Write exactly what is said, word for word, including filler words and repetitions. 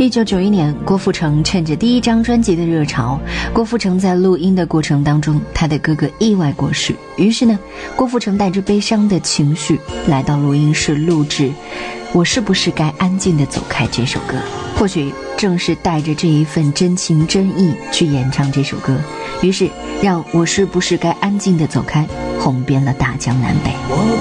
一九九一年，郭富城趁着第一张专辑的热潮，郭富城在录音的过程当中，他的哥哥意外过世。于是呢，郭富城带着悲伤的情绪来到录音室录制《我是不是该安静地走开》这首歌。或许正是带着这一份真情真意去演唱这首歌，于是让《我是不是该安静地走开》红遍了大江南北。 我